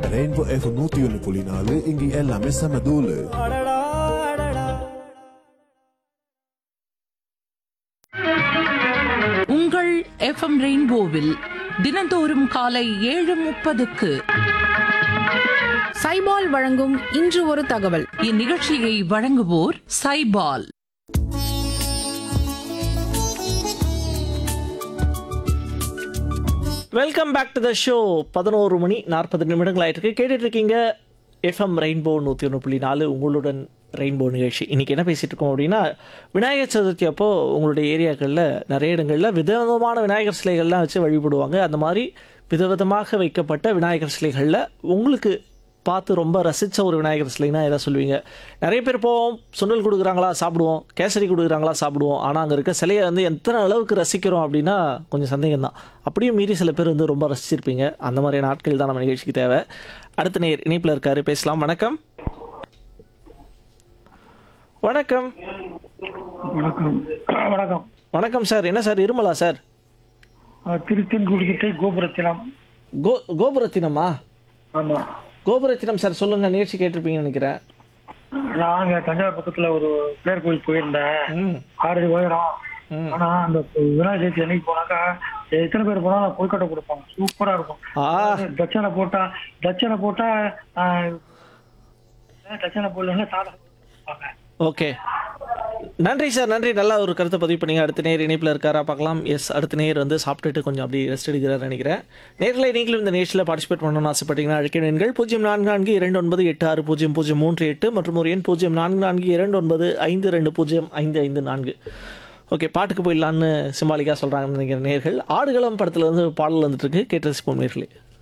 Rainbow FM 101.4 இங்க எல்லாமே செம தூளு. உங்கள் எஃப்எம் ரெயின்போவில் தினந்தோறும் காலை 7:30க்கு சைபால் வழங்கும் இன்று ஒரு தகவல். இந்நிகழ்ச்சியை வழங்குவோர் Saibol. Welcome back to the show. 11 மணி 40 நிமிடங்கள் ஆயிட்டு இருக்கு. கேட்டுட்டு இருக்கீங்க எஃப்எம் ரெயின்போ 101.4 உங்களுடன் ரெயின்போ நிகழ்ச்சி. இன்றைக்கி என்ன பேசிகிட்டு இருக்கோம் அப்படின்னா, விநாயகர் சதுர்த்தி அப்போது உங்களுடைய ஏரியாக்களில் நிறைய இடங்களில் விதவிதமான விநாயகர் சிலைகள்லாம் வச்சு வழிபடுவாங்க. அந்த மாதிரி விதவிதமாக வைக்கப்பட்ட விநாயகர் சிலைகளில் உங்களுக்கு பார்த்து ரொம்ப ரசித்த ஒரு விநாயகர் சிலைனா எதை சொல்லுவீங்க? நிறைய பேர் போவோம், சுண்டல் கொடுக்குறாங்களா சாப்பிடுவோம், கேசரி கொடுக்குறாங்களா சாப்பிடுவோம். ஆனால் அங்கே இருக்க சிலையை எத்தனை அளவுக்கு ரசிக்கிறோம் அப்படின்னா கொஞ்சம் சந்தேகம் தான். அப்படியும் மீறி சில பேர் ரொம்ப ரசிச்சிருப்பீங்க. அந்த மாதிரியான நாட்கள் தான் நம்ம நிகழ்ச்சிக்கு தேவை. அடுத்த நேர் இணைப்பில் இருக்காரு, பேசலாம். வணக்கம். வணக்கம். வணக்கம். வணக்கம். வணக்கம் சார். என்ன சார் இருமலா சார்? திருத்தென்குடிக்கிட்டே கோபுரத்தினம். கோபுரத்தினமா? ஆமாம், கோபுரத்தினம் சார். சொல்லுங்க, நிகழ்ச்சி கேட்டிருப்பீங்கன்னு நினைக்கிறேன். நாங்க தஞ்சாவூர் பக்கத்துல ஒரு பிள்ளையார் கோயில் போயிருந்தேன். 6 உயரம். ஆனா அந்த விநாயகர் சதுர்த்தி அன்னைக்கு போனாக்கா எத்தனை பேர் போனாலும் கொழுக்கட்டை கொடுப்பாங்க. சூப்பரா இருக்கும். தட்சணை போட்டா தட்சணை போடலன்னா சாதம் கொடுப்பாங்க. ஓகே, நன்றி சார், நன்றி. நல்லா ஒரு கருத்தை பதிவு பண்ணீங்க. அடுத்த நேர் இணைப்பில் இருக்காரா பார்க்கலாம். எஸ், அடுத்த நேர் சாப்பிட்டுட்டு கொஞ்சம் அப்படி ரெஸ்ட் எடுக்கிறாரு நினைக்கிறேன். நேர்களை நீங்களும் இந்த நிகழ்ச்சியில் பார்ட்டிசிபேட் பண்ணணும்னு ஆசைப்பட்டீங்கன்னா அழைக்க எண்கள் 0442298038 மற்றும் ஒரு எண் 044229520554. ஓகே, பாட்டுக்கு போயிடலான்னு சிம்பாலிக்காக சொல்கிறாங்கன்னு நினைக்கிற நேர்கள். ஆடுகளம் படத்தில் பாடல் வந்துட்டு இருக்கு, கேட்டு ரசிப்போம் நேர்களே.